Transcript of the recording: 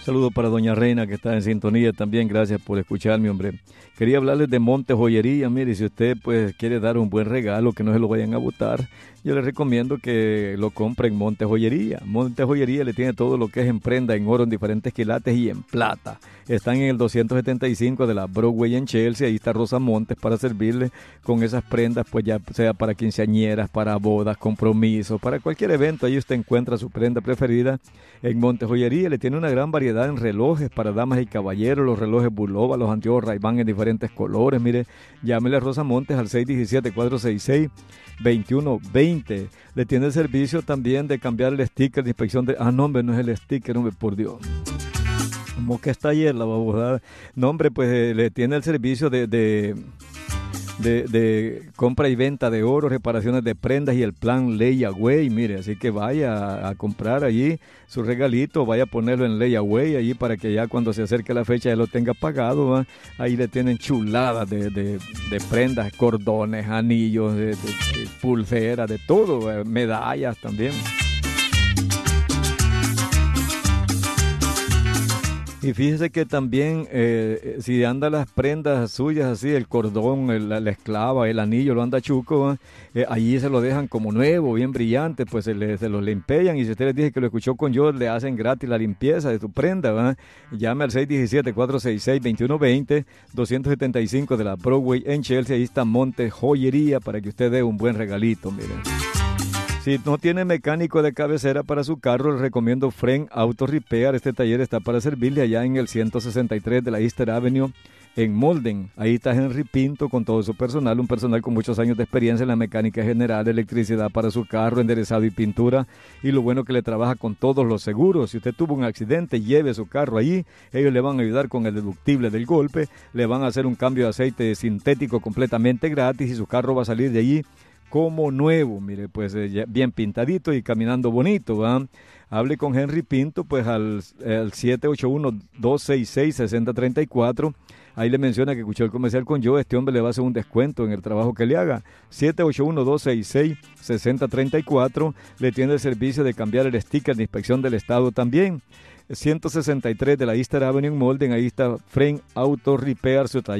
Saludo para doña Reina, que está en sintonía también. Gracias por escucharme, hombre. Quería hablarles de Monte Joyería. Mire, si usted pues quiere dar un buen regalo, que no se lo vayan a botar, yo le recomiendo que lo compre en Monte Joyería. Monte Joyería le tiene todo lo que es en prenda, en oro, en diferentes quilates y en plata. Están en el 275 de la Broadway en Chelsea. Ahí está Rosa Montes para servirle con esas prendas, pues ya sea para quinceañeras, para bodas, compromisos, para cualquier evento. Ahí usted encuentra su prenda preferida en Monte Joyería. Le tiene una gran variedad en relojes para damas y caballeros, los relojes Bulova, los anteojos Ray-Ban en diferentes colores. Mire, llámele a Rosa Montes al 617-466-2120. Le tiene el servicio también de cambiar el sticker de inspección de... Ah, no, hombre, no es el sticker, hombre, por Dios. Como que está ayer la babosada. No, hombre, pues le tiene el servicio de compra y venta de oro, reparaciones de prendas y el plan layaway. Mire, así que vaya a comprar allí su regalito, vaya a ponerlo en layaway allí para que ya cuando se acerque la fecha ya lo tenga pagado, ¿va? Ahí le tienen chuladas de prendas, cordones, anillos, de pulseras, de todo, medallas también. Y fíjese que también, si anda las prendas suyas así, el cordón, la esclava, el anillo, lo anda chuco, allí se lo dejan como nuevo, bien brillante, pues se los limpian. Y si usted les dice que lo escuchó con yo, le hacen gratis la limpieza de su prenda, ¿va? Llame al 617-466-2120, 275 de la Broadway en Chelsea. Ahí está Monte Joyería para que usted dé un buen regalito, miren. Si no tiene mecánico de cabecera para su carro, le recomiendo Fren Auto Repair. Este taller está para servirle allá en el 163 de la Easter Avenue en Molden. Ahí está Henry Pinto con todo su personal, un personal con muchos años de experiencia en la mecánica general, electricidad para su carro, enderezado y pintura. Y lo bueno que le trabaja con todos los seguros. Si usted tuvo un accidente, lleve su carro allí. Ellos le van a ayudar con el deductible del golpe. Le van a hacer un cambio de aceite sintético completamente gratis y su carro va a salir de allí como nuevo, mire, pues bien pintadito y caminando bonito, ¿va? Hable con Henry Pinto, pues al 781-266-6034. Ahí le menciona que escuchó el comercial con yo. Este hombre le va a hacer un descuento en el trabajo que le haga. 781-266-6034. Le tiene el servicio de cambiar el sticker de inspección del estado también. 163 de la Easter Avenue en Molden. Ahí está Fren Auto Repair, su taller.